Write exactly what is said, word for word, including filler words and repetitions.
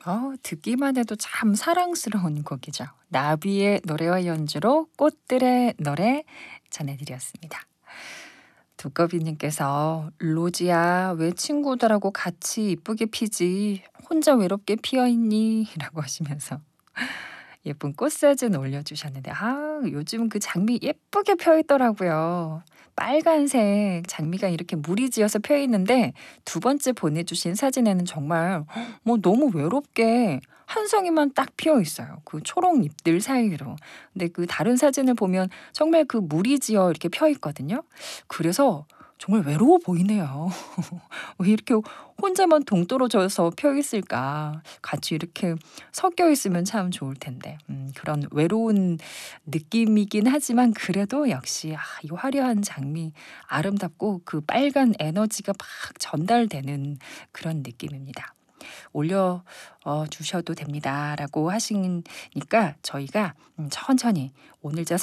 어 듣기만 해도 참 사랑스러운 곡이죠. 나비의 노래와 연주로 꽃들의 노래 전해 드렸습니다. 두꺼비 님께서 "로지야 왜 친구들하고 같이 이쁘게 피지 혼자 외롭게 피어 있니?" 라고 하시면서 예쁜 꽃 사진 올려주셨는데 아 요즘 그 장미 예쁘게 펴 있더라고요. 빨간색 장미가 이렇게 무리 지어서 펴 있는데 두 번째 보내주신 사진에는 정말 뭐 너무 외롭게 한 송이만 딱 피어 있어요, 그 초록 잎들 사이로. 근데 그 다른 사진을 보면 정말 그 무리 지어 이렇게 펴 있거든요. 그래서 정말 외로워 보이네요. 왜 이렇게 혼자만 동떨어져서 펴 있을까? 같이 이렇게 섞여 있으면 참 좋을 텐데. 음 그런 외로운 느낌이긴 하지만 그래도 역시 아 이 화려한 장미 아름답고 그 빨간 에너지가 막 전달되는 그런 느낌입니다. "올려 어 주셔도 됩니다."라고 하시니까 저희가 음 천천히 오늘 저